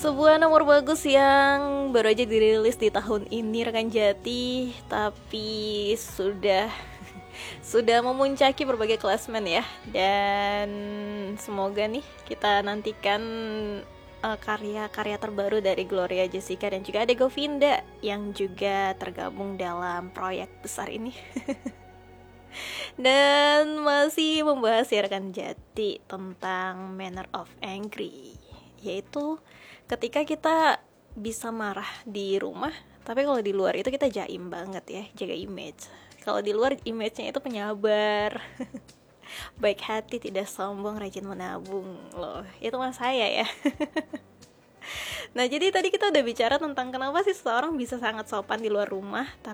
Sebuah nomor bagus yang baru aja dirilis di tahun ini rekan Jati, tapi sudah sudah memuncaki berbagai klasmen ya. Dan semoga nih kita nantikan karya-karya terbaru dari Gloria Jessica dan juga ada Govinda yang juga tergabung dalam proyek besar ini. Dan masih membahas ya rekan Jati tentang Manner of Angry, yaitu ketika kita bisa marah di rumah, tapi kalau di luar itu kita jaim banget ya, jaga image. Kalau di luar image-nya itu penyabar, baik hati, tidak sombong, rajin menabung. Loh, itu mah saya ya. Nah, jadi tadi kita udah bicara tentang kenapa sih seseorang bisa sangat sopan di luar rumah,